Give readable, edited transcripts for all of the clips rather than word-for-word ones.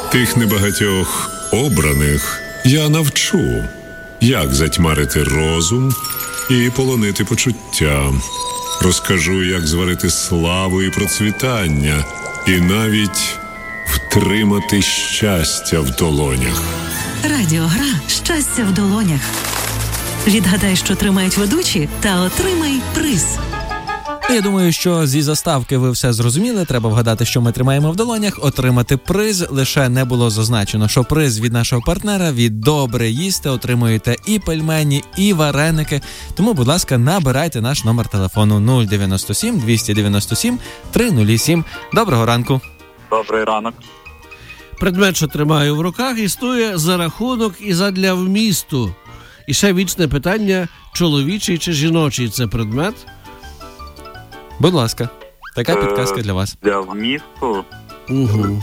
Тих небагатьох обраних я навчу, як затьмарити розум і полонити почуття. Розкажу, як зварити славу і процвітання, і навіть втримати щастя в долонях. Радіогра «Щастя в долонях». Відгадай, що тримають ведучі, та отримай приз. Я думаю, що зі заставки ви все зрозуміли. Треба вгадати, що ми тримаємо в долонях, отримати приз. Лише не було зазначено, що приз від нашого партнера, від «Добре їсти», отримуєте і пельмені, і вареники. Тому, будь ласка, набирайте наш номер телефону 097 297 307. Доброго ранку. Добрий ранок. Предмет, що тримаю в руках, існує за рахунок і задля вмісту. І ще вічне питання, чоловічий чи жіночий це предмет? Будь ласка, така підказка для вас. Для вмісту. Угу.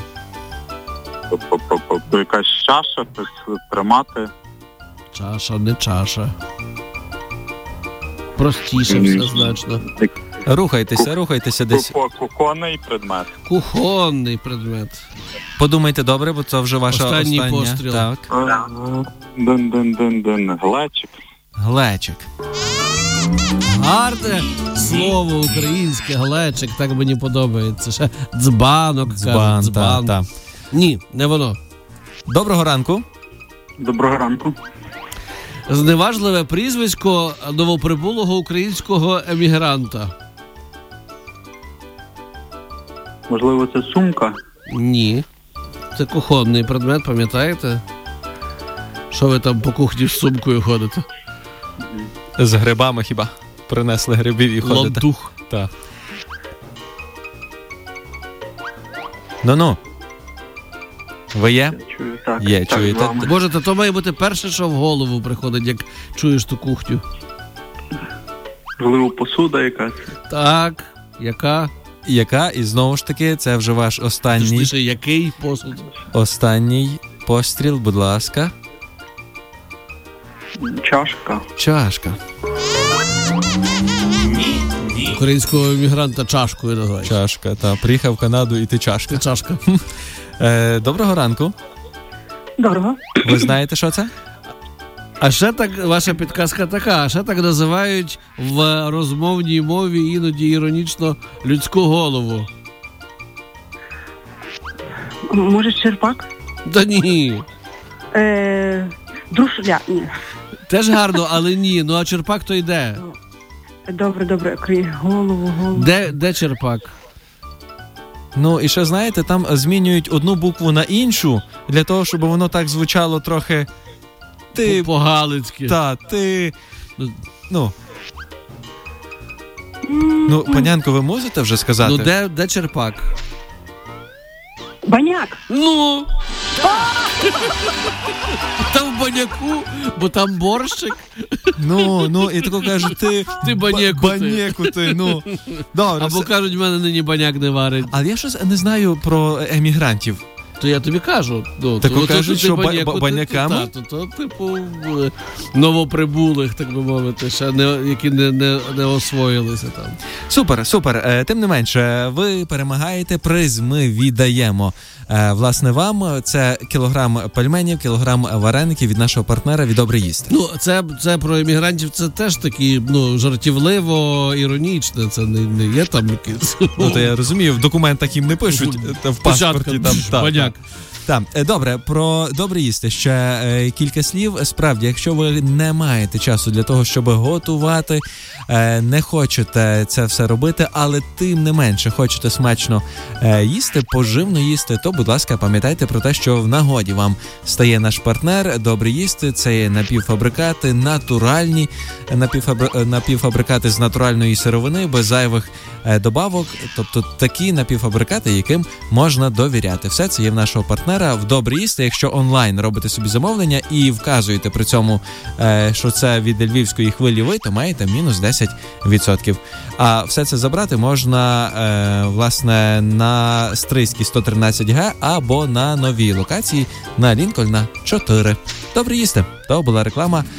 Якась чаша, тримати. Чаша, не чаша. Простіше все значно. Рухайтеся десь. Кухонний предмет. Кухонний предмет. Подумайте добре, бо це вже ваша Останній остання. постріл. Так. Глечик. Глечик. Гарне слово українське, глечик, так мені подобається. Ще дзбанок, Дзбан, дзбан. та. Ні, не воно. Доброго ранку. Доброго ранку. Зневажливе прізвисько новоприбулого українського емігранта. Можливо, це сумка? Ні. Це кухонний предмет, пам'ятаєте? Що ви там по кухні з сумкою ходите? З грибами хіба? Принесли грибів і ходите. Лантух. Так. Ну. Ви є? Чую, так. Є, Так, чуєте? з вами. Боже, то має бути перше, що в голову приходить, як чуєш ту кухню. Можливо, посуда якась? Так, яка? Яка? І знову ж таки, це вже ваш Точніше, який посуд? останній постріл, будь ласка. Чашка. Чашка. Українського емігранта чашкою називають. Чашка, та. Приїхав в Канаду і ти чашка. Це чашка. Доброго ранку. Доброго. Ви знаєте, що це? А ще так, ваша підказка така, а ще так називають в розмовній мові іноді іронічно людську голову. Може, черпак? Та ні. Друшля? Ні. Теж гарно, але ні. Ну а черпак то йде. Добре. Голову. Де черпак? Ну, і ще, знаєте, там змінюють одну букву на іншу, для того, щоб воно так звучало трохи... Ти... По-галицьки. ти... Ну, панянко, ви можете вже сказати? Ну, де черпак? Баняк. Ну! Там в баняку, бо там борщик. Ну, і тако кажуть, Ти баняку ти. ну. Добре. Або кажуть, в мене нині баняк не варить. Але я щось не знаю про емігрантів. То я тобі кажу. Ну, так кажуть, що баняками? То, типу, новоприбулих, так би мовити, ще які не освоїлися там. Супер. Тим не менше, ви перемагаєте, приз ми віддаємо. Власне, вам це кілограм пельменів, кілограм вареників від нашого партнера від «Добре їсти». Ну, це про емігрантів, це теж такі, жартівливо, іронічне, це не є там якийсь... Ну, то я розумію, в документах їм не пишуть, в паспорті там. Баняк. Так, добре, про «Добре їсти» ще кілька слів. Справді, якщо ви не маєте часу для того, щоб готувати, не хочете це все робити, але тим не менше хочете смачно їсти, поживно їсти, то, будь ласка, пам'ятайте про те, що в нагоді вам стає наш партнер «Добре їсти». Це є напівфабрикати, натуральні напівфабрикати з натуральної сировини, без зайвих добавок, тобто такі напівфабрикати, яким можна довіряти. Все це є в нашого партнера в «Добре їсти». Якщо онлайн робите собі замовлення і вказуєте при цьому, що це від львівської хвилі ви, то маєте мінус 10%. А все це забрати можна, власне, на Стрийській 113Г або на новій локації на Лінкольна 4. «Добре їсти». То була реклама.